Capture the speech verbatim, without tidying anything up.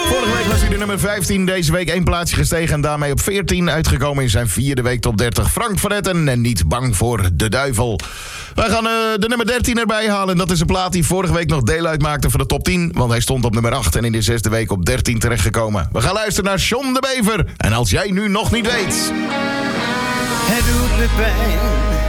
Vorige week was hij de nummer vijftien, deze week één plaatsje gestegen en daarmee op veertien uitgekomen in zijn vierde week top dertig. Frank van Etten en Niet bang voor de duivel. Wij gaan uh, de nummer dertien erbij halen en dat is een plaat die vorige week nog deel uitmaakte van de top tien. Want hij stond op nummer acht en in de zesde week op dertien terechtgekomen. We gaan luisteren naar John de Bever. En als jij nu nog niet weet... Het doet me pijn